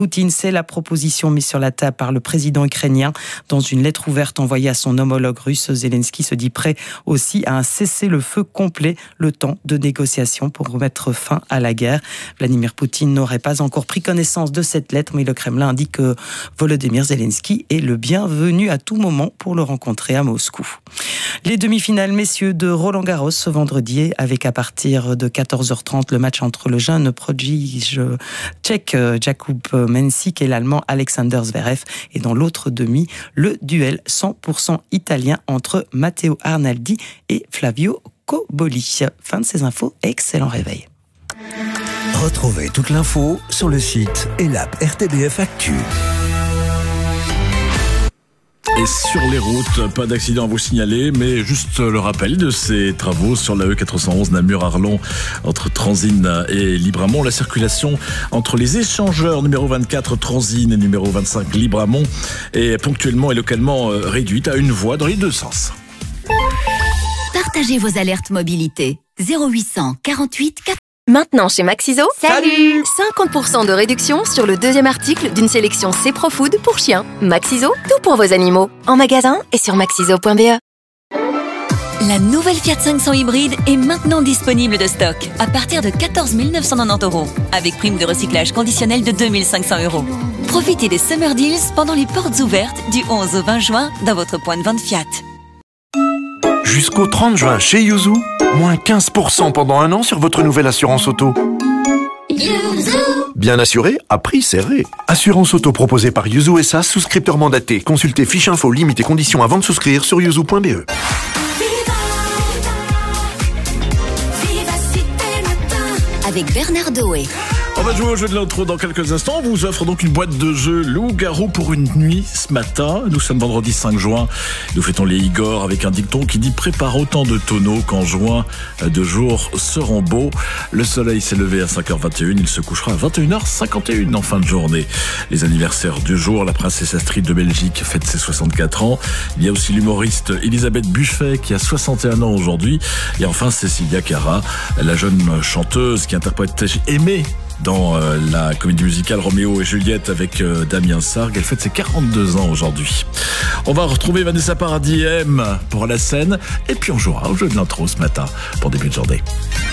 Poutine, c'est la proposition mise sur la table par le président ukrainien. Dans une lettre ouverte envoyée à son homologue russe, Zelensky se dit prêt aussi à un cessez-le-feu complet, le temps de négociations pour mettre fin à la guerre. Vladimir Poutine n'aurait pas encore pris connaissance de cette lettre, mais le Kremlin indique que Volodymyr Zelensky est le bienvenu à tout moment pour le rencontrer à Moscou. Les demi-finales messieurs de Roland-Garros ce vendredi, avec à partir de 14h30 le match entre le jeune prodige tchèque Jakub Mensik et l'allemand Alexander Zverev. Et dans l'autre demi, le duel 100% italien entre Matteo Arnaldi et Flavio Cobolli. Fin de ces infos, excellent réveil. Retrouvez toute l'info sur le site et l'app RTBF Actu. Et sur les routes, pas d'accident à vous signaler, mais juste le rappel de ces travaux sur la E411 Namur-Arlon entre Transine et Libramont. La circulation entre les échangeurs numéro 24 Transine et numéro 25 Libramont est ponctuellement et localement réduite à une voie dans les deux sens. Partagez vos alertes mobilité. 0800 48 4. Maintenant chez Maxiso, Salut 50% de réduction sur le deuxième article d'une sélection C-Pro-Food pour chiens. Maxiso, tout pour vos animaux. En magasin et sur maxiso.be. La nouvelle Fiat 500 hybride est maintenant disponible de stock à partir de 14 990 €, avec prime de recyclage conditionnelle de 2 500 €. Profitez des Summer Deals pendant les portes ouvertes du 11 au 20 juin dans votre point de vente Fiat. Jusqu'au 30 juin chez Yuzu, moins 15% pendant un an sur votre nouvelle assurance auto. Bien assuré, à prix serré. Assurance auto proposée par Yuzu SA, souscripteur mandaté. Consultez fiche info, limites et conditions avant de souscrire sur yuzu.be. Avec Bernard Doé. On va jouer au jeu de l'intro dans quelques instants. On vous offre donc une boîte de jeux Loup-Garou pour une nuit ce matin. Nous sommes vendredi 5 juin. Nous fêtons les Igor avec un dicton qui dit « Prépare autant de tonneaux qu'en juin, de jours seront beaux ». Le soleil s'est levé à 5h21. Il se couchera à 21h51 en fin de journée. Les anniversaires du jour, la princesse Astrid de Belgique fête ses 64 ans. Il y a aussi l'humoriste Elisabeth Buffet qui a 61 ans aujourd'hui. Et enfin Cécilia Cara, la jeune chanteuse qui interprète Aimée dans la comédie musicale Roméo et Juliette avec Damien Sargue. Elle fête ses 42 ans aujourd'hui. On va retrouver Vanessa Paradis M pour la scène et puis on jouera au jeu de l'intro ce matin pour début de journée.